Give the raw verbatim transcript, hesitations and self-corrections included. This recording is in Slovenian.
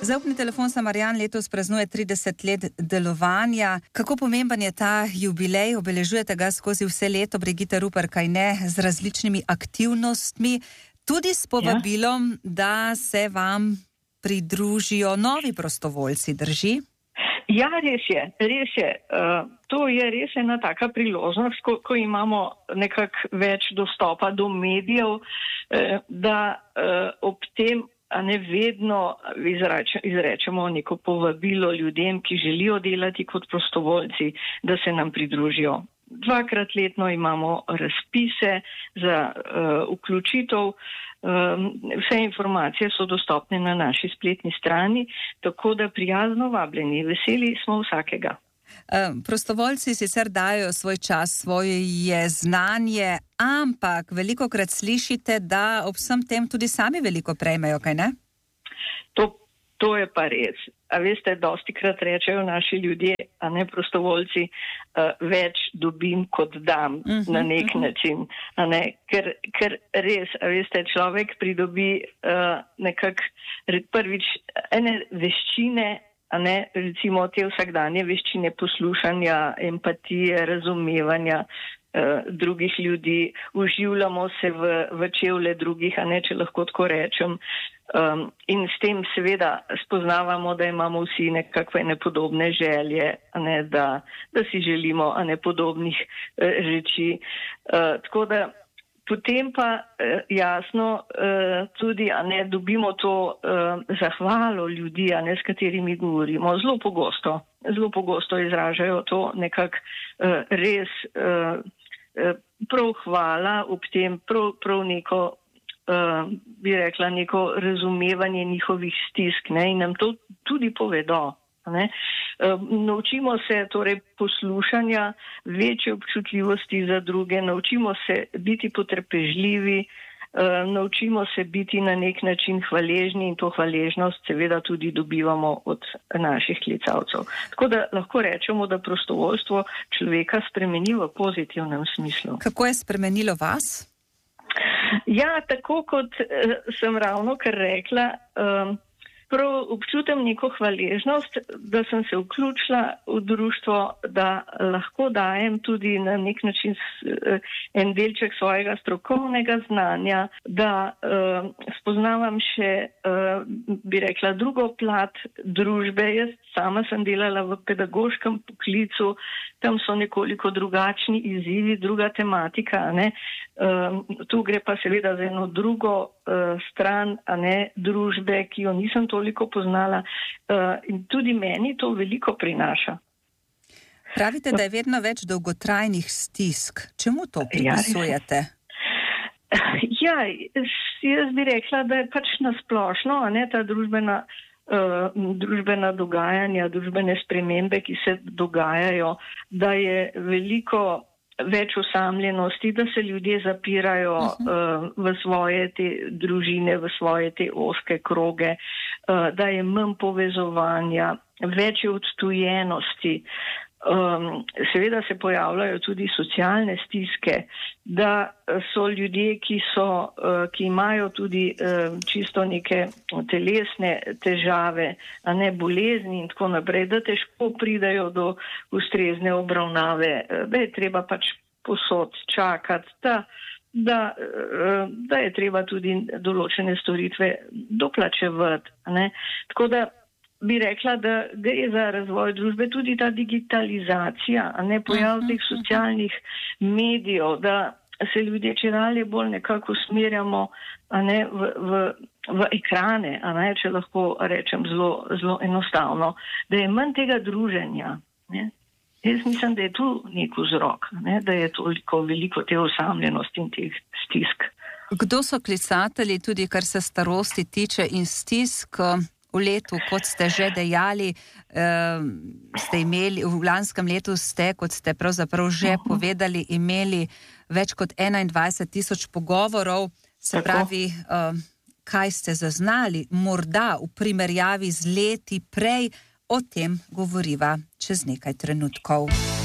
Zaupni telefon Samarijan letos praznuje trideset let delovanja. Kako pomemben je ta jubilej? Obeležujete ga skozi vse leto, Brigitte Rupert, kaj ne, z različnimi aktivnostmi, tudi s povabilom, ja. da se vam pridružijo novi prostovoljci, drži? Ja, res je, res je. Uh, to je res ena taka priložnost, ko, ko imamo nekako več dostopa do medijev, uh, da uh, ob tem a ne vedno izreče, izrečemo neko povabilo ljudem, ki želijo delati kot prostovoljci, da se nam pridružijo. Dvakrat letno imamo razpise za uh, vključitev. Um, vse informacije so dostopne na naši spletni strani, tako da prijazno vabljeni, veseli smo vsakega. Prostovoljci sicer dajo svoj čas, svoje znanje, ampak velikokrat slišite, da ob vsem tem tudi sami veliko prejmejo, kaj ne? To, to je pa res. A veste, dostikrat rečejo naši ljudje, a ne prostovoljci, uh, več dobim kot dam uh-huh, na nek uh-huh. način. A ne? Ker, ker res, a veste, človek pridobi uh, nekako prvič ene veščine, a ne, recimo te vsakdanje veščine poslušanja, empatije, razumevanja uh, drugih ljudi, uživljamo se v, v čevlje drugih, a ne, če lahko tako rečem. Um, in s tem seveda spoznavamo, da imamo vsi nekakve nepodobne želje, a ne, da, da si želimo a ne podobnih uh, reči. Uh, tako da potem pa jasno tudi, a ne, dobimo to zahvalo ljudi, a ne, s katerimi govorimo. Zelo pogosto, zelo pogosto izražajo to nekako res prav hvala, ob tem prav, prav neko, bi rekla, neko razumevanje njihovih stisk, ne, in nam to tudi povedo. Ne. Naučimo se torej poslušanja, večje občutljivosti za druge, naučimo se biti potrpežljivi, naučimo se biti na nek način hvaležni in to hvaležnost seveda tudi dobivamo od naših klicavcev. Tako da lahko rečemo, da prostovoljstvo človeka spremeni v pozitivnem smislu. Kako je spremenilo vas? Ja, tako kot sem ravno kar rekla, um, prav občutam neko hvaležnost, da sem se vključila v društvo, da lahko dajem tudi na nek način en delček svojega strokovnega znanja, da uh, spoznavam še, uh, bi rekla, drugo plat družbe. Jaz sama sem delala v pedagoškem poklicu, tam so nekoliko drugačni izzivi, druga tematika, ne. Uh, tu gre pa seveda za eno drugo uh, stran, a ne, družbe, ki jo nisem toliko poznala, uh, in tudi meni to veliko prinaša. Pravite, da je vedno več dolgotrajnih stisk. Čemu to pripisujete? Ja, jaz bi rekla, da je pač nasplošno, a ne, ta družbena Uh, družbena dogajanja, družbene spremembe, ki se dogajajo, da je veliko več osamljenosti, da se ljudje zapirajo uh, v svoje te družine, v svoje te ozke kroge, uh, da je manj povezovanja, več je odtujenosti. Um, seveda se pojavljajo tudi socialne stiske, da so ljudje, ki, so, uh, ki imajo tudi uh, čisto neke telesne težave, a ne bolezni in tako naprej, da težko pridajo do ustrezne obravnave, da je treba pač posod čakati, da, da, uh, da je treba tudi določene storitve doplačevati, a ne. Tako da bi rekla, da gre za razvoj družbe tudi ta digitalizacija, a ne, pojav teh socialnih medijev, da se ljudje čedalje bolj nekako usmerjamo, a ne, v, v, v ekrane, a ne, če lahko rečem zelo, zelo enostavno, da je manj tega druženja, ne. Jaz mislim, da je tu nek vzrok, ne, da je toliko veliko te osamljenosti in teh stisk. Kdo so klicatelji, tudi kar se starosti tiče in stisk? V letu, kot ste že dejali, eh, ste imeli, v lanskem letu ste, kot ste pravzaprav že povedali, imeli več kot enaindvajset tisoč pogovorov, se Tako. pravi, eh, kaj ste zaznali, morda v primerjavi z leti prej, o tem govoriva čez nekaj trenutkov.